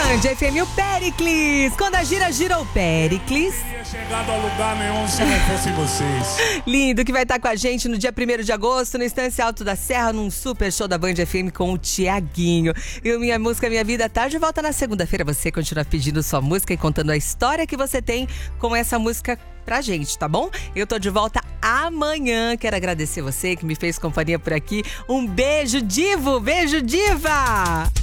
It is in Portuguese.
Band FM, o Péricles. Quando a gira, gira o Péricles. Não teria chegado a lugar nenhum se não fosse vocês. Lindo, que vai estar com a gente no dia 1º de agosto, no Estância Alto da Serra, num super show da Band FM com o Tiaguinho. E o Minha Música Minha Vida tá de volta na segunda-feira. Você continua pedindo sua música e contando a história que você tem com essa música pra gente, tá bom? Eu tô de volta amanhã. Quero agradecer você que me fez companhia por aqui. Um beijo, Divo! Beijo, Diva!